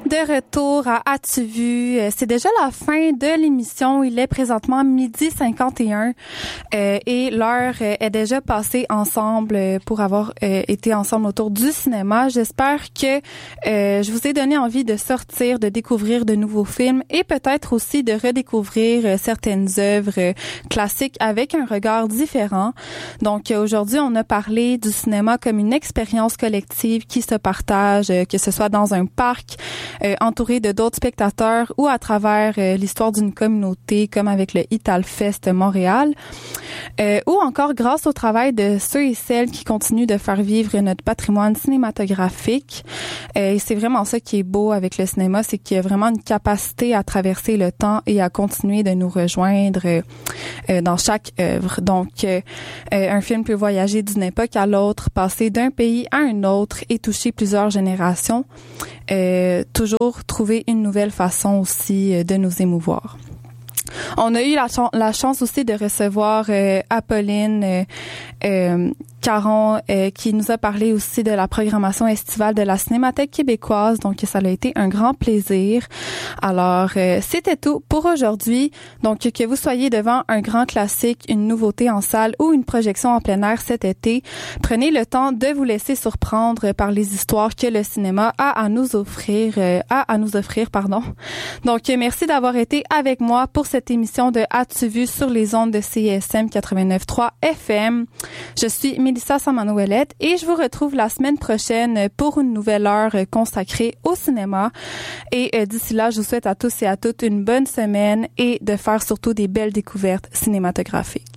De retour à As-tu vu? C'est déjà la fin de l'émission. Il est présentement 12h51 et l'heure est déjà passée ensemble pour avoir été ensemble autour du cinéma. J'espère que je vous ai donné envie de sortir, de découvrir de nouveaux films et peut-être aussi de redécouvrir certaines œuvres classiques avec un regard différent. Donc aujourd'hui, on a parlé du cinéma comme une expérience collective qui se partage, que ce soit dans un parc, entouré de d'autres spectateurs ou à travers l'histoire d'une communauté comme avec le Italfest Montréal ou encore grâce au travail de ceux et celles qui continuent de faire vivre notre patrimoine cinématographique. Et c'est vraiment ça qui est beau avec le cinéma, c'est qu'il y a vraiment une capacité à traverser le temps et à continuer de nous rejoindre dans chaque œuvre. Donc, un film peut voyager d'une époque à l'autre, passer d'un pays à un autre et toucher plusieurs générations. Toujours trouver une nouvelle façon aussi de nous émouvoir. On a eu la chance aussi de recevoir Apolline Caron qui nous a parlé aussi de la programmation estivale de la Cinémathèque québécoise. Donc, ça a été un grand plaisir. Alors, c'était tout pour aujourd'hui. Donc, que vous soyez devant un grand classique, une nouveauté en salle ou une projection en plein air cet été, prenez le temps de vous laisser surprendre par les histoires que le cinéma a à nous offrir, pardon. Donc, merci d'avoir été avec moi pour cette émission de As-tu vu sur les ondes de CISM 89.3 FM. Je suis Mélissa Samanoëlette et je vous retrouve la semaine prochaine pour une nouvelle heure consacrée au cinéma. Et d'ici là, je vous souhaite à tous et à toutes une bonne semaine et de faire surtout des belles découvertes cinématographiques.